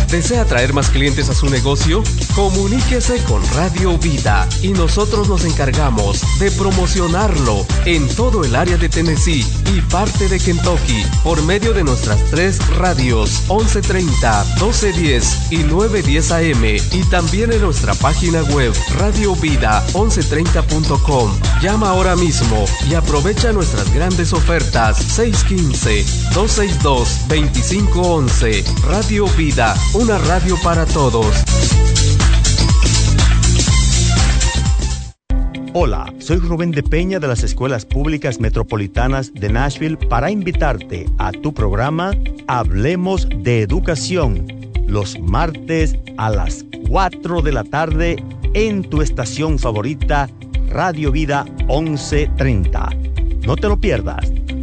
¿Desea atraer más clientes a su negocio? Comuníquese con Radio Vida y nosotros nos encargamos de promocionarlo en todo el área de Tennessee y parte de Kentucky por medio de nuestras 3 radios 1130, 1210 y 910 AM y también en nuestra página web radiovida1130.com. Llama ahora mismo y aprovecha nuestras grandes ofertas. 615-262-2511. Radio Vida, una radio para todos. Hola, soy Rubén de Peña de las Escuelas Públicas Metropolitanas de Nashville para invitarte a tu programa Hablemos de Educación, los martes a las 4 de la tarde en tu estación favorita, Radio Vida 1130. No te lo pierdas.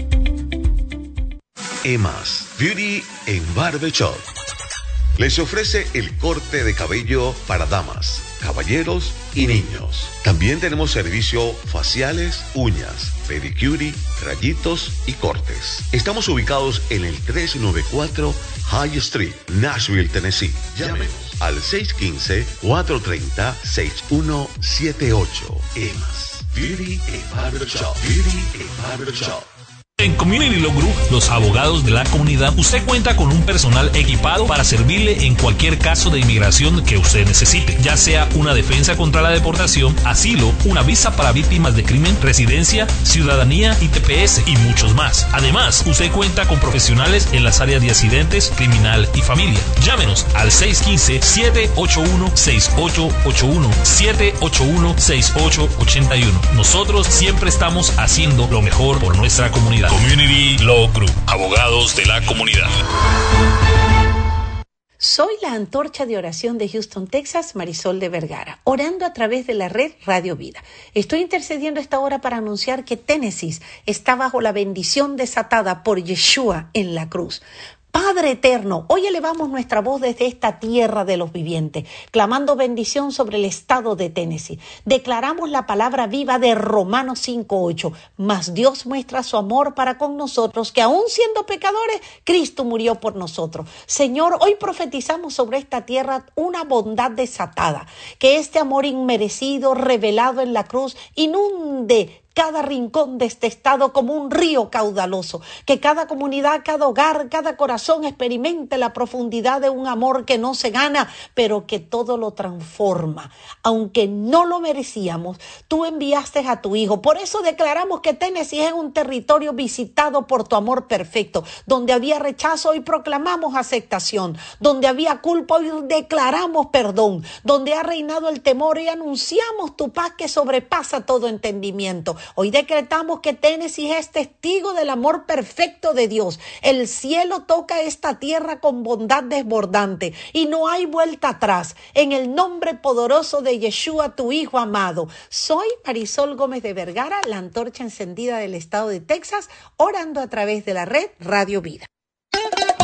Emas Beauty en Barbershop les ofrece el corte de cabello para damas, caballeros y niños. También tenemos servicio faciales, uñas, pedicure, rayitos y cortes. Estamos ubicados en el 394 High Street, Nashville, Tennessee. Llámenos al 615-430-6178. Emas Beauty and Barbershop. Beauty and Barbershop. En Community Law Group, los abogados de la comunidad, usted cuenta con un personal equipado para servirle en cualquier caso de inmigración que usted necesite, ya sea una defensa contra la deportación, asilo, una visa para víctimas de crimen, residencia, ciudadanía y TPS y muchos más. Además, usted cuenta con profesionales en las áreas de accidentes, criminal y familia. Llámenos al 615-781-6881, 781-6881. Nosotros siempre estamos haciendo lo mejor por nuestra comunidad. Community Law Group, abogados de la comunidad. Soy la antorcha de oración de Houston, Texas, Marisol de Vergara, orando a través de la red Radio Vida. Estoy intercediendo esta hora para anunciar que Tennessee está bajo la bendición desatada por Yeshua en la cruz. Padre eterno, hoy elevamos nuestra voz desde esta tierra de los vivientes, clamando bendición sobre el estado de Tennessee. Declaramos la palabra viva de Romanos 5:8. Mas Dios muestra su amor para con nosotros, que aún siendo pecadores, Cristo murió por nosotros. Señor, hoy profetizamos sobre esta tierra una bondad desatada, que este amor inmerecido, revelado en la cruz, inunde cada rincón de este estado como un río caudaloso, que cada comunidad, cada hogar, cada corazón experimente la profundidad de un amor que no se gana, pero que todo lo transforma. Aunque no lo merecíamos, tú enviaste a tu Hijo. Por eso declaramos que Tennessee es un territorio visitado por tu amor perfecto. Donde había rechazo, hoy proclamamos aceptación. Donde había culpa, hoy declaramos perdón. Donde ha reinado el temor, hoy anunciamos tu paz que sobrepasa todo entendimiento. Hoy decretamos que Tennessee es testigo del amor perfecto de Dios. El cielo toca esta tierra con bondad desbordante y no hay vuelta atrás. En el nombre poderoso de Yeshua, tu Hijo amado. Soy Marisol Gómez de Vergara, la antorcha encendida del estado de Texas, orando a través de la red Radio Vida.